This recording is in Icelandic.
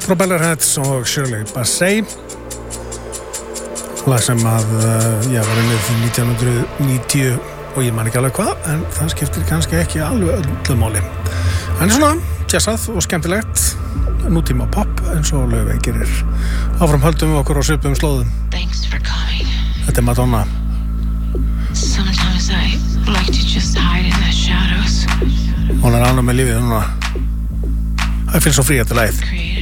frá Bellerheads og Shirley Bassey, lag sem að var unnið 1990 og ég man ekki alveg hvað, en það skiptir kannski ekki alveg öllu máli. En svona jazzað og skemmtilegt, nútíma pop eins og Laufey gerir. Áfram höldum við okkur á svipuðum slóðum. Þetta Madonna. Sometimes I like to just hide in the shadows. Hún ánægð með lífið núna. Það finnst svo frí eftir lagið.